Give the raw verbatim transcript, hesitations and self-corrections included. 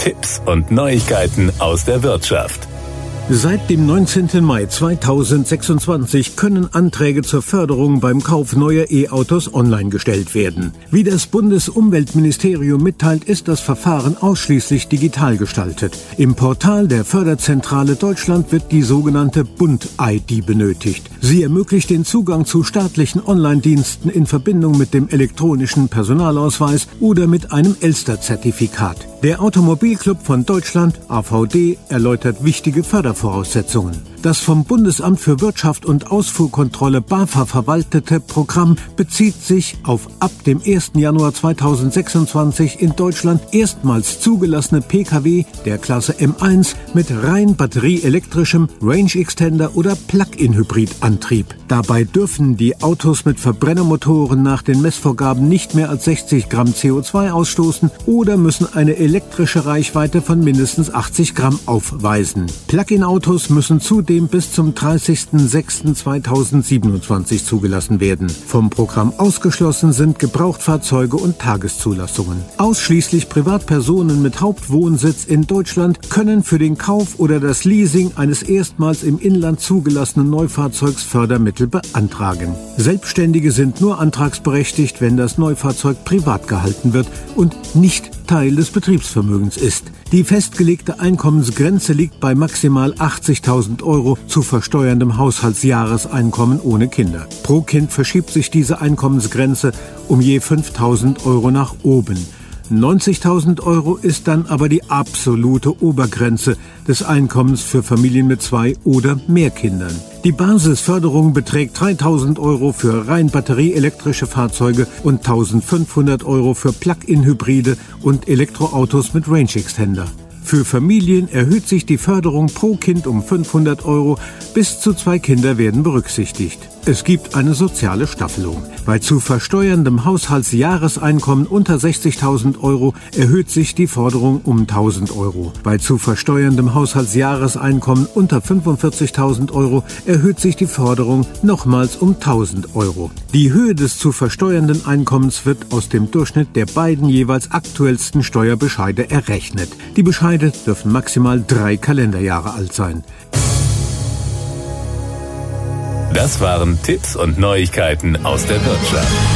Tipps und Neuigkeiten aus der Wirtschaft. Seit dem neunzehnten Mai zweitausendsechsundzwanzig können Anträge zur Förderung beim Kauf neuer E-Autos online gestellt werden. Wie das Bundesumweltministerium mitteilt, ist das Verfahren ausschließlich digital gestaltet. Im Portal der Förderzentrale Deutschland wird die sogenannte Bund-I D benötigt. Sie ermöglicht den Zugang zu staatlichen Online-Diensten in Verbindung mit dem elektronischen Personalausweis oder mit einem Elster-Zertifikat. Der Automobilclub von Deutschland, A V D, erläutert wichtige Fördervoraussetzungen. Das vom Bundesamt für Wirtschaft und Ausfuhrkontrolle BAFA verwaltete Programm bezieht sich auf ab dem ersten Januar zweitausendsechsundzwanzig in Deutschland erstmals zugelassene P K W der Klasse M eins mit rein batterieelektrischem Range Extender oder Plug-in-Hybrid-Antrieb. Dabei dürfen die Autos mit Verbrennermotoren nach den Messvorgaben nicht mehr als sechzig Gramm C O zwei ausstoßen oder müssen eine elektrische Reichweite von mindestens achtzig Gramm aufweisen. Plug-in-Autos müssen zudem bis zum dreißigsten sechsten zweitausendsiebenundzwanzig zugelassen werden. Vom Programm ausgeschlossen sind Gebrauchtfahrzeuge und Tageszulassungen. Ausschließlich Privatpersonen mit Hauptwohnsitz in Deutschland können für den Kauf oder das Leasing eines erstmals im Inland zugelassenen Neufahrzeugs Fördermittel beantragen. Selbstständige sind nur antragsberechtigt, wenn das Neufahrzeug privat gehalten wird und nicht Teil des Betriebsvermögens ist. Die festgelegte Einkommensgrenze liegt bei maximal achtzigtausend Euro zu versteuerndem Haushaltsjahreseinkommen ohne Kinder. Pro Kind verschiebt sich diese Einkommensgrenze um je fünftausend Euro nach oben. neunzigtausend Euro ist dann aber die absolute Obergrenze des Einkommens für Familien mit zwei oder mehr Kindern. Die Basisförderung beträgt dreitausend Euro für rein batterieelektrische Fahrzeuge und eintausendfünfhundert Euro für Plug-in-Hybride und Elektroautos mit Range Extender. Für Familien erhöht sich die Förderung pro Kind um fünfhundert Euro, bis zu zwei Kinder werden berücksichtigt. Es gibt eine soziale Staffelung. Bei zu versteuerndem Haushaltsjahreseinkommen unter sechzigtausend Euro erhöht sich die Forderung um tausend Euro. Bei zu versteuerndem Haushaltsjahreseinkommen unter fünfundvierzigtausend Euro erhöht sich die Forderung nochmals um tausend Euro. Die Höhe des zu versteuernden Einkommens wird aus dem Durchschnitt der beiden jeweils aktuellsten Steuerbescheide errechnet. Die Bescheide dürfen maximal drei Kalenderjahre alt sein. Das waren Tipps und Neuigkeiten aus der Wirtschaft.